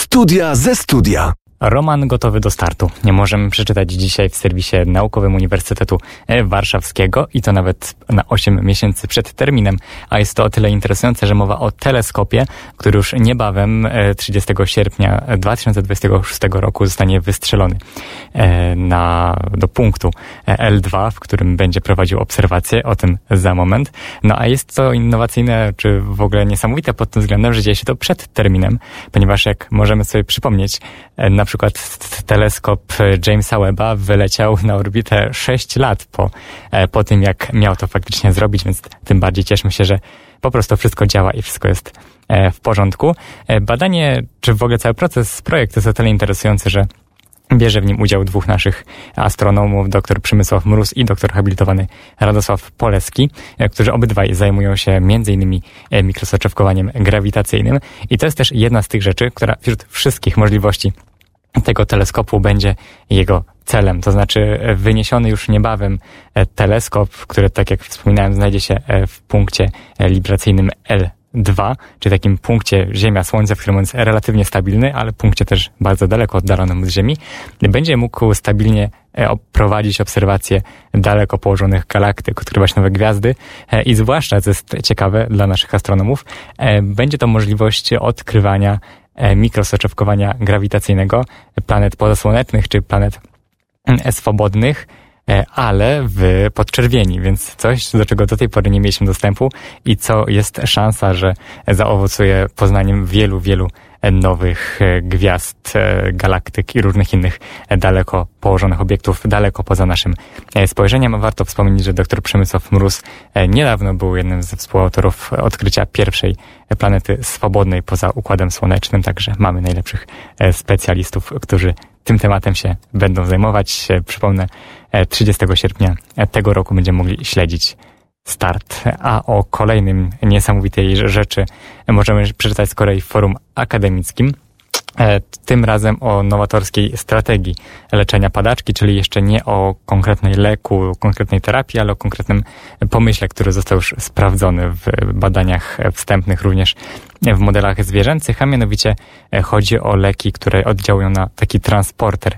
Studia ze studia. Roman gotowy do startu. Nie możemy przeczytać dzisiaj w serwisie naukowym Uniwersytetu Warszawskiego i to nawet na 8 miesięcy przed terminem, a jest to o tyle interesujące, że mowa o teleskopie, który już niebawem 30 sierpnia 2026 roku zostanie wystrzelony do punktu L2, w którym będzie prowadził obserwacje, o tym za moment. No a jest to innowacyjne, czy w ogóle niesamowite pod tym względem, że dzieje się to przed terminem, ponieważ jak możemy sobie przypomnieć, na przykład teleskop Jamesa Webba wyleciał na orbitę 6 lat po tym, jak miał to faktycznie zrobić, więc tym bardziej cieszmy się, że po prostu wszystko działa i wszystko jest w porządku. Badanie, czy w ogóle cały projekt jest o tyle interesujący, że bierze w nim udział 2 naszych astronomów, dr Przemysław Mróz i doktor habilitowany Radosław Poleski, którzy obydwaj zajmują się m.in. mikrosoczewkowaniem grawitacyjnym. I to jest też jedna z tych rzeczy, która wśród wszystkich możliwości tego teleskopu będzie jego celem. To znaczy wyniesiony już niebawem teleskop, który, tak jak wspominałem, znajdzie się w punkcie libracyjnym L2, czy takim punkcie Ziemia-Słońce, w którym on jest relatywnie stabilny, ale punkcie też bardzo daleko oddalonym od Ziemi, będzie mógł stabilnie prowadzić obserwacje daleko położonych galaktyk, odkrywać nowe gwiazdy i zwłaszcza, co jest ciekawe dla naszych astronomów, będzie to możliwość odkrywania mikrosoczewkowania grawitacyjnego planet pozasłonecznych czy planet swobodnych, ale w podczerwieni, więc coś, do czego do tej pory nie mieliśmy dostępu i co jest szansa, że zaowocuje poznaniem wielu nowych gwiazd, galaktyk i różnych innych daleko położonych obiektów, daleko poza naszym spojrzeniem. Warto wspomnieć, że dr Przemysław Mróz niedawno był jednym ze współautorów odkrycia pierwszej planety swobodnej poza Układem Słonecznym, także mamy najlepszych specjalistów, którzy tym tematem się będą zajmować. Przypomnę, 30 sierpnia tego roku będziemy mogli śledzić start. A o kolejnym niesamowitej rzeczy możemy przeczytać z kolei w forum akademickim. Tym razem o nowatorskiej strategii leczenia padaczki, czyli jeszcze nie o konkretnej leku, konkretnej terapii, ale o konkretnym pomyśle, który został już sprawdzony w badaniach wstępnych, również w modelach zwierzęcych, a mianowicie chodzi o leki, które oddziałują na taki transporter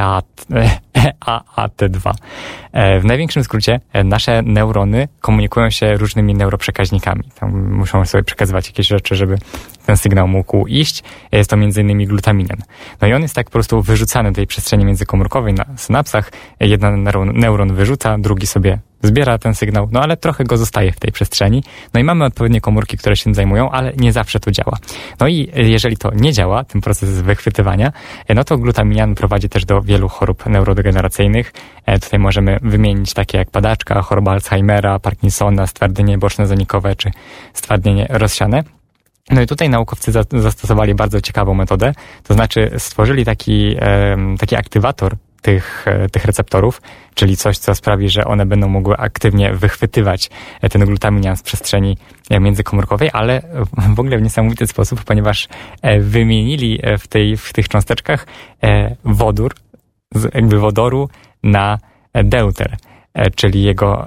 EAT2. W największym skrócie nasze neurony komunikują się różnymi neuroprzekaźnikami. Tam muszą sobie przekazywać jakieś rzeczy, żeby ten sygnał mógł iść. Jest to m.in. glutaminian. No i on jest tak po prostu wyrzucany do tej przestrzeni międzykomórkowej na synapsach. Jeden neuron wyrzuca, drugi sobie zbiera ten sygnał, no ale trochę go zostaje w tej przestrzeni. No i mamy odpowiednie komórki, które się tym zajmują, ale nie zawsze to działa. No i jeżeli to nie działa, ten proces wychwytywania, no to glutaminian prowadzi też do wielu chorób neurodegeneracyjnych. Tutaj możemy wymienić takie jak padaczka, choroba Alzheimera, Parkinsona, stwardnienie boczno-zanikowe czy stwardnienie rozsiane. No i tutaj naukowcy zastosowali bardzo ciekawą metodę, to znaczy stworzyli taki aktywator tych receptorów, czyli coś, co sprawi, że one będą mogły aktywnie wychwytywać ten glutaminian z przestrzeni międzykomórkowej, ale w ogóle w niesamowity sposób, ponieważ wymienili w tych cząsteczkach wodór, jakby wodoru na deuter, czyli jego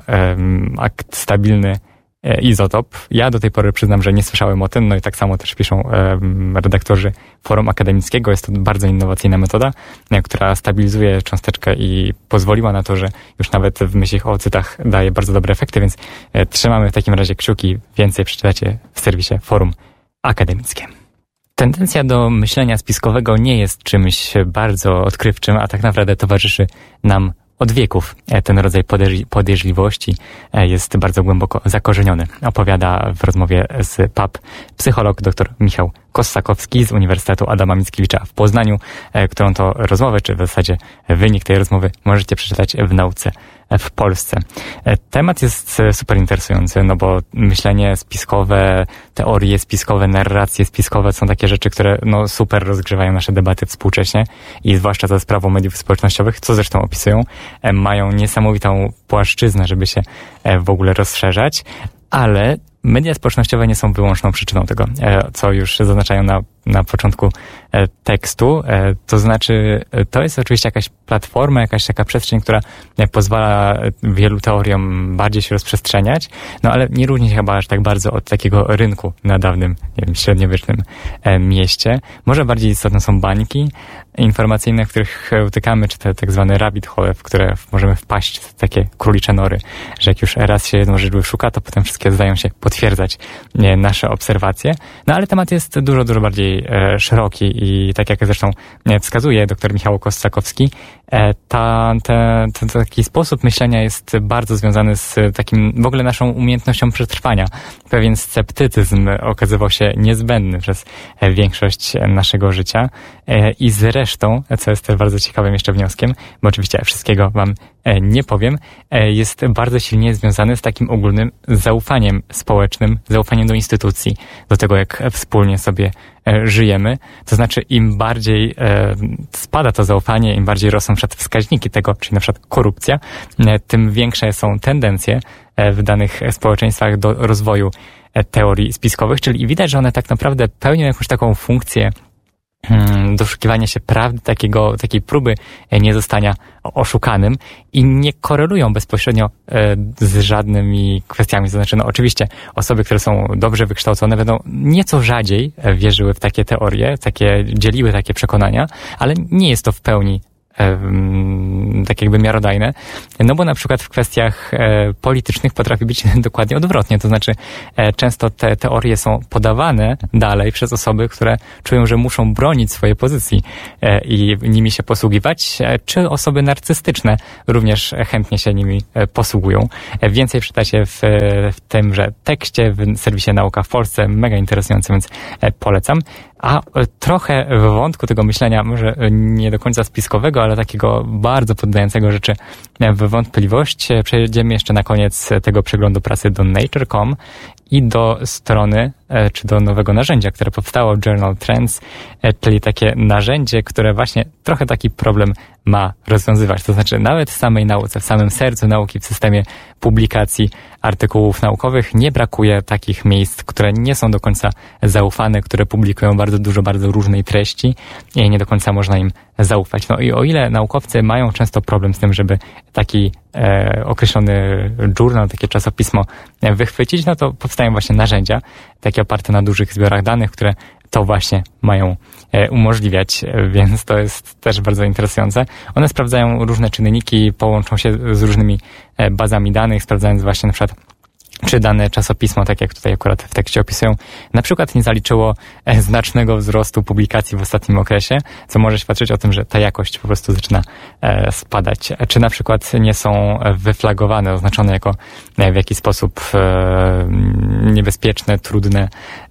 stabilny izotop. Ja do tej pory przyznam, że nie słyszałem o tym, no i tak samo też piszą redaktorzy forum akademickiego. Jest to bardzo innowacyjna metoda, która stabilizuje cząsteczkę i pozwoliła na to, że już nawet w myślnych oocytach daje bardzo dobre efekty, więc trzymamy w takim razie kciuki. Więcej przeczytacie w serwisie forum akademickie. Tendencja do myślenia spiskowego nie jest czymś bardzo odkrywczym, a tak naprawdę towarzyszy nam od wieków. Ten rodzaj podejrzliwości jest bardzo głęboko zakorzeniony. Opowiada w rozmowie z PAP psycholog dr Michał Kossakowski z Uniwersytetu Adama Mickiewicza w Poznaniu, którą to rozmowę, czy w zasadzie wynik tej rozmowy możecie przeczytać w Nauce w Polsce. Temat jest super interesujący, no bo myślenie spiskowe, teorie spiskowe, narracje spiskowe są takie rzeczy, które no super rozgrzewają nasze debaty współcześnie i zwłaszcza za sprawą mediów społecznościowych, co zresztą opisują, mają niesamowitą płaszczyznę, żeby się w ogóle rozszerzać, ale media społecznościowe nie są wyłączną przyczyną tego, co już zaznaczają na na początku tekstu, to znaczy to jest oczywiście jakaś platforma, jakaś taka przestrzeń, która pozwala wielu teoriom bardziej się rozprzestrzeniać, no ale nie różni się chyba aż tak bardzo od takiego rynku na dawnym, nie wiem, średniowiecznym mieście. Może bardziej istotne są bańki informacyjne, w których utykamy, czy te tak zwane rabbit hole, w które możemy wpaść, takie królicze nory, że jak już raz się jedną rzecz szuka, to potem wszystkie zdają się potwierdzać nasze obserwacje. No ale temat jest dużo bardziej szeroki i tak jak zresztą wskazuje dr Michał Kostrzakowski, taki sposób myślenia jest bardzo związany z takim w ogóle naszą umiejętnością przetrwania. Pewien sceptycyzm okazywał się niezbędny przez większość naszego życia i zresztą, co jest też bardzo ciekawym jeszcze wnioskiem, bo oczywiście wszystkiego wam nie powiem, jest bardzo silnie związany z takim ogólnym zaufaniem społecznym, zaufaniem do instytucji, do tego jak wspólnie sobie żyjemy. To znaczy im bardziej spada to zaufanie, im bardziej rosną wskaźniki tego, czyli na przykład korupcja, tym większe są tendencje w danych społeczeństwach do rozwoju teorii spiskowych, czyli widać, że one tak naprawdę pełnią jakąś taką funkcję doszukiwania się prawdy, takiej próby nie zostania oszukanym i nie korelują bezpośrednio z żadnymi kwestiami. To znaczy, no oczywiście osoby, które są dobrze wykształcone, będą nieco rzadziej wierzyły w takie teorie, dzieliły takie przekonania, ale nie jest to w pełni tak jakby miarodajne, no bo na przykład w kwestiach politycznych potrafi być dokładnie odwrotnie, to znaczy często te teorie są podawane dalej przez osoby, które czują, że muszą bronić swojej pozycji i nimi się posługiwać, czy osoby narcystyczne również chętnie się nimi posługują. Więcej czytacie w tymże tekście w serwisie Nauka w Polsce, mega interesujący, więc polecam. A trochę w wątku tego myślenia, może nie do końca spiskowego, ale takiego bardzo poddającego rzeczy w wątpliwość, przejdziemy jeszcze na koniec tego przeglądu prasy do Nature.com i do strony, czy do nowego narzędzia, które powstało, Journal Trends, czyli takie narzędzie, które właśnie trochę taki problem ma rozwiązywać. To znaczy nawet w samej nauce, w samym sercu nauki, w systemie publikacji artykułów naukowych nie brakuje takich miejsc, które nie są do końca zaufane, które publikują bardzo dużo, bardzo różnej treści i nie do końca można im zaufać. No i o ile naukowcy mają często problem z tym, żeby taki określony journal, takie czasopismo wychwycić, no to powstają właśnie narzędzia, takie oparte na dużych zbiorach danych, które to właśnie mają umożliwiać, więc to jest też bardzo interesujące. One sprawdzają różne czynniki, połączą się z różnymi bazami danych, sprawdzając właśnie na przykład, czy dane czasopismo, tak jak tutaj akurat w tekście opisują, na przykład nie zaliczyło znacznego wzrostu publikacji w ostatnim okresie, co może świadczyć o tym, że ta jakość po prostu zaczyna spadać. Czy na przykład nie są wyflagowane, oznaczone jako w jakiś sposób niebezpieczne, trudne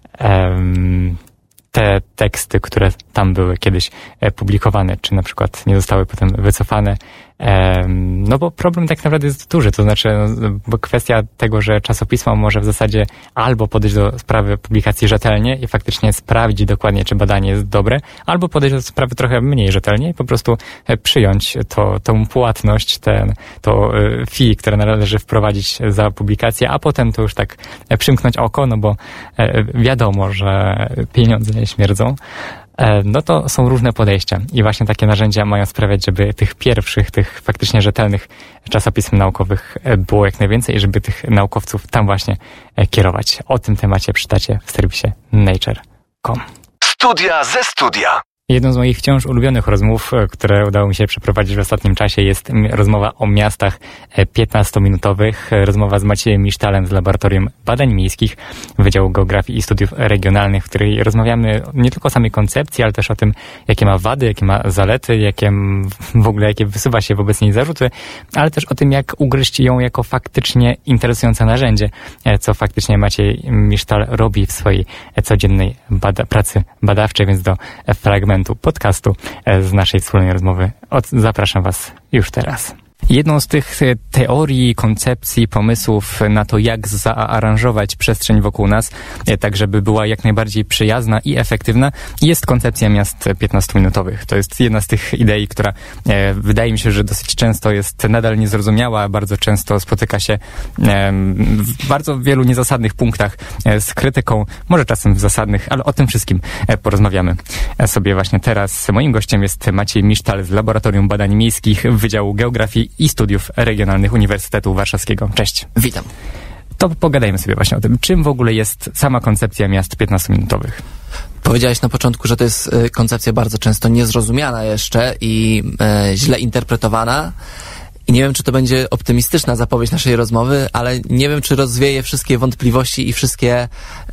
te teksty, które tam były kiedyś publikowane, czy na przykład nie zostały potem wycofane. No bo problem tak naprawdę jest duży, to znaczy bo kwestia tego, że czasopismo może w zasadzie albo podejść do sprawy publikacji rzetelnie i faktycznie sprawdzić dokładnie, czy badanie jest dobre, albo podejść do sprawy trochę mniej rzetelnie i po prostu przyjąć tą płatność, to fee, które należy wprowadzić za publikację, a potem to już tak przymknąć oko, no bo wiadomo, że pieniądze nie śmierdzą. No to są różne podejścia i właśnie takie narzędzia mają sprawiać, żeby tych pierwszych, tych faktycznie rzetelnych czasopism naukowych było jak najwięcej i żeby tych naukowców tam właśnie kierować. O tym temacie przeczytacie w serwisie Nature.com. Studia ze studia. Jedną z moich wciąż ulubionych rozmów, które udało mi się przeprowadzić w ostatnim czasie, jest rozmowa o miastach 15-minutowych. Rozmowa z Maciejem Misztalem z Laboratorium Badań Miejskich Wydziału Geografii i Studiów Regionalnych, w której rozmawiamy nie tylko o samej koncepcji, ale też o tym, jakie ma wady, jakie ma zalety, jakie wysuwa się wobec niej zarzuty, ale też o tym, jak ugryźć ją jako faktycznie interesujące narzędzie, co faktycznie Maciej Misztal robi w swojej codziennej pracy badawczej, więc do fragmentu podcastu z naszej wspólnej rozmowy zapraszam Was już teraz. Jedną z tych teorii, koncepcji, pomysłów na to, jak zaaranżować przestrzeń wokół nas, tak żeby była jak najbardziej przyjazna i efektywna, jest koncepcja miast 15-minutowych. To jest jedna z tych idei, która wydaje mi się, że dosyć często jest nadal niezrozumiała, bardzo często spotyka się w bardzo wielu niezasadnych punktach z krytyką, może czasem w zasadnych, ale o tym wszystkim porozmawiamy sobie właśnie teraz. Moim gościem jest Maciej Misztal z Laboratorium Badań Miejskich Wydziału Geografii i Studiów Regionalnych Uniwersytetu Warszawskiego. Cześć. Witam. To pogadajmy sobie właśnie o tym, czym w ogóle jest sama koncepcja miast 15-minutowych. Powiedziałeś na początku, że to jest koncepcja bardzo często niezrozumiana jeszcze i źle interpretowana. I nie wiem, czy to będzie optymistyczna zapowiedź naszej rozmowy, ale nie wiem, czy rozwieje wszystkie wątpliwości i wszystkie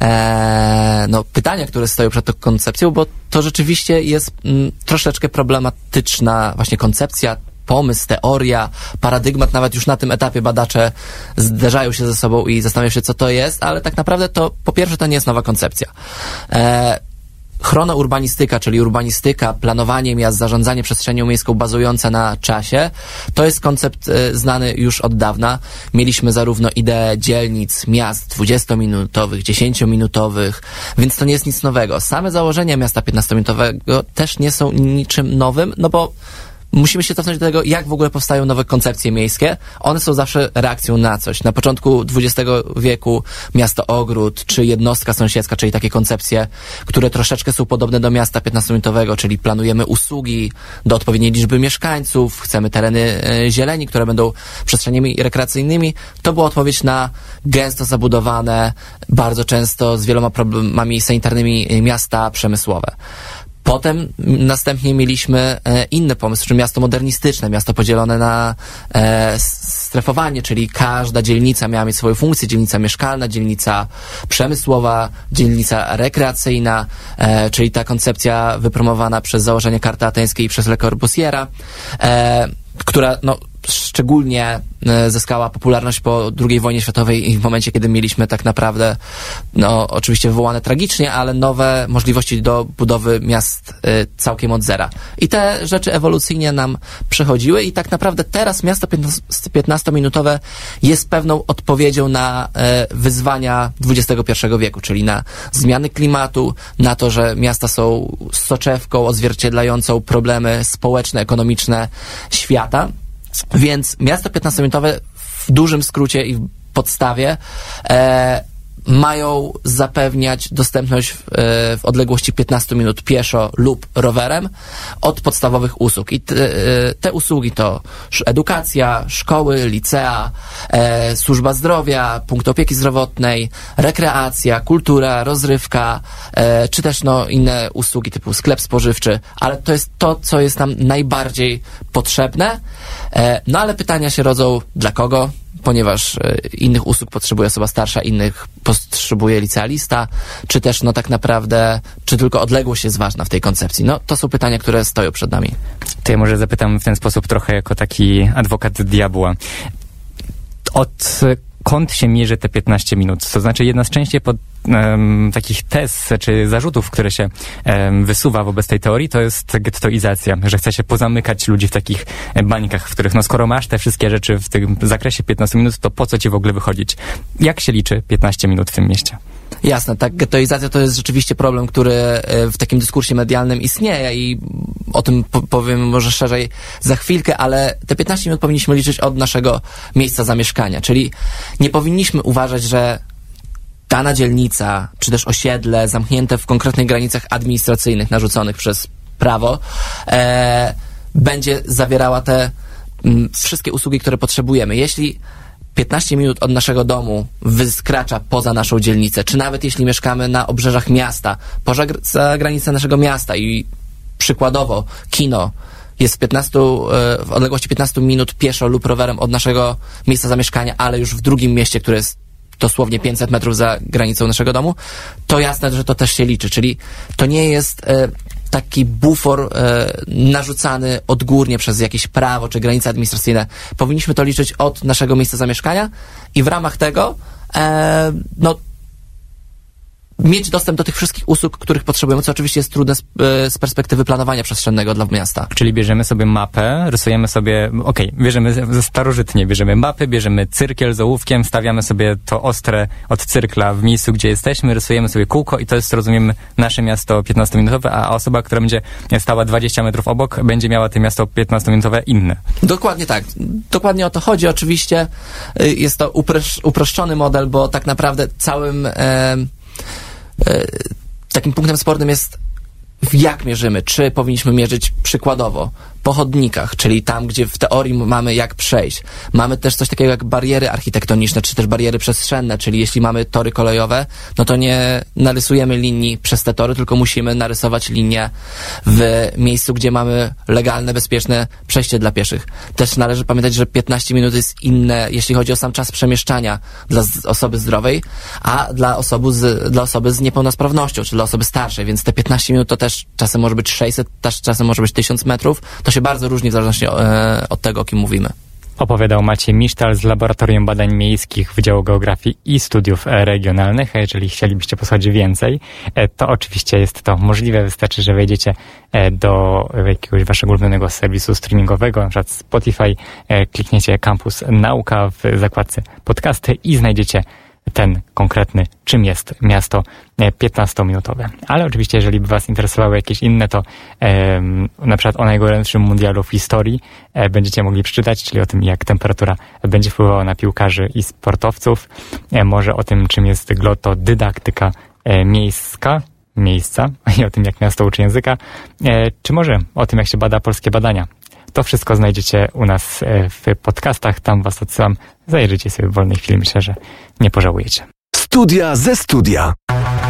pytania, które stoją przed tą koncepcją, bo to rzeczywiście jest troszeczkę problematyczna właśnie koncepcja, pomysł, teoria, paradygmat. Nawet już na tym etapie badacze zderzają się ze sobą i zastanawiają się, co to jest, ale tak naprawdę to, po pierwsze, to nie jest nowa koncepcja. Chronourbanistyka, czyli urbanistyka, planowanie miast, zarządzanie przestrzenią miejską bazujące na czasie, to jest koncept znany już od dawna. Mieliśmy zarówno ideę dzielnic, miast 20-minutowych, 10-minutowych, więc to nie jest nic nowego. Same założenia miasta 15-minutowego też nie są niczym nowym, no bo musimy się cofnąć do tego, jak w ogóle powstają nowe koncepcje miejskie. One są zawsze reakcją na coś. Na początku XX wieku miasto ogród, czy jednostka sąsiedzka, czyli takie koncepcje, które troszeczkę są podobne do miasta 15-minutowego, czyli planujemy usługi do odpowiedniej liczby mieszkańców, chcemy tereny zieleni, które będą przestrzeniami rekreacyjnymi. To była odpowiedź na gęsto zabudowane, bardzo często z wieloma problemami sanitarnymi miasta przemysłowe. Potem następnie mieliśmy inny pomysł, czyli miasto modernistyczne, miasto podzielone na strefowanie, czyli każda dzielnica miała mieć swoją funkcję, dzielnica mieszkalna, dzielnica przemysłowa, dzielnica rekreacyjna, czyli ta koncepcja wypromowana przez założenie Karty Ateńskiej i przez Le Corbusiera, która szczególnie zyskała popularność po II wojnie światowej i w momencie, kiedy mieliśmy tak naprawdę, oczywiście wywołane tragicznie, ale nowe możliwości do budowy miast całkiem od zera. I te rzeczy ewolucyjnie nam przechodziły i tak naprawdę teraz miasto 15-minutowe jest pewną odpowiedzią na wyzwania XXI wieku, czyli na zmiany klimatu, na to, że miasta są soczewką odzwierciedlającą problemy społeczne, ekonomiczne świata. Więc miasto 15-minutowe w dużym skrócie i w podstawie mają zapewniać dostępność w odległości 15 minut pieszo lub rowerem od podstawowych usług. I te usługi to edukacja, szkoły, licea, służba zdrowia, punkt opieki zdrowotnej, rekreacja, kultura, rozrywka, czy też inne usługi typu sklep spożywczy, ale to jest to, co jest nam najbardziej potrzebne. Ale pytania się rodzą, dla kogo? Ponieważ innych usług potrzebuje osoba starsza, innych potrzebuje licealista, czy też tak naprawdę, czy tylko odległość jest ważna w tej koncepcji? To są pytania, które stoją przed nami. To ja może zapytam w ten sposób trochę jako taki adwokat diabła. Kąt się mierzy te 15 minut? To znaczy jedna z częściej takich tez czy zarzutów, które się wysuwa wobec tej teorii, to jest gettoizacja, że chce się pozamykać ludzi w takich bańkach, w których skoro masz te wszystkie rzeczy w tym zakresie 15 minut, to po co ci w ogóle wychodzić? Jak się liczy 15 minut w tym mieście? Jasne, tak, gettoizacja to jest rzeczywiście problem, który w takim dyskursie medialnym istnieje i o tym powiem może szerzej za chwilkę, ale te 15 minut powinniśmy liczyć od naszego miejsca zamieszkania, czyli nie powinniśmy uważać, że dana dzielnica, czy też osiedle zamknięte w konkretnych granicach administracyjnych narzuconych przez prawo będzie zawierała te wszystkie usługi, które potrzebujemy. Jeśli 15 minut od naszego domu wyskracza poza naszą dzielnicę, czy nawet jeśli mieszkamy na obrzeżach miasta, poza granicę naszego miasta i przykładowo kino jest w odległości 15 minut pieszo lub rowerem od naszego miejsca zamieszkania, ale już w drugim mieście, które jest dosłownie 500 metrów za granicą naszego domu, to jasne, że to też się liczy. Czyli to nie jest taki bufor narzucany odgórnie przez jakieś prawo czy granice administracyjne. Powinniśmy to liczyć od naszego miejsca zamieszkania i w ramach tego mieć dostęp do tych wszystkich usług, których potrzebujemy, co oczywiście jest trudne z perspektywy planowania przestrzennego dla miasta. Czyli bierzemy sobie mapę, rysujemy sobie, bierzemy ze starożytnie, bierzemy mapy, bierzemy cyrkiel z ołówkiem, stawiamy sobie to ostre od cyrkla w miejscu, gdzie jesteśmy, rysujemy sobie kółko i to jest, rozumiemy, nasze miasto 15-minutowe, a osoba, która będzie stała 20 metrów obok, będzie miała to miasto 15-minutowe inne. Dokładnie tak. Dokładnie o to chodzi. Oczywiście jest to uproszczony model, bo tak naprawdę całym takim punktem spornym jest, jak mierzymy. Czy powinniśmy mierzyć przykładowo po chodnikach, czyli tam, gdzie w teorii mamy jak przejść. Mamy też coś takiego jak bariery architektoniczne, czy też bariery przestrzenne, czyli jeśli mamy tory kolejowe, no to nie narysujemy linii przez te tory, tylko musimy narysować linię w miejscu, gdzie mamy legalne, bezpieczne przejście dla pieszych. Też należy pamiętać, że 15 minut jest inne, jeśli chodzi o sam czas przemieszczania dla osoby zdrowej, a dla osoby z niepełnosprawnością, czy dla osoby starszej, więc te 15 minut to też czasem może być 600, też czasem może być 1000 metrów. To się bardzo różni w zależności od tego, o kim mówimy. Opowiadał Maciej Misztal z Laboratorium Badań Miejskich Wydziału Geografii i Studiów Regionalnych. A jeżeli chcielibyście posłuchać więcej, to oczywiście jest to możliwe. Wystarczy, że wejdziecie do jakiegoś waszego ulubionego serwisu streamingowego, na przykład Spotify, klikniecie Campus Nauka w zakładce podcasty i znajdziecie ten konkretny, czym jest miasto 15-minutowe. Ale oczywiście, jeżeli by was interesowały jakieś inne, to na przykład o najgorętszym mundialu w historii będziecie mogli przeczytać, czyli o tym, jak temperatura będzie wpływała na piłkarzy i sportowców. Może o tym, czym jest glotodydaktyka miejsca i o tym, jak miasto uczy języka, czy może o tym, jak się bada polskie badania. To wszystko znajdziecie u nas w podcastach, tam was odsyłam. Zajrzyjcie sobie w wolnej chwili, myślę, że nie pożałujecie. Studia ze studia.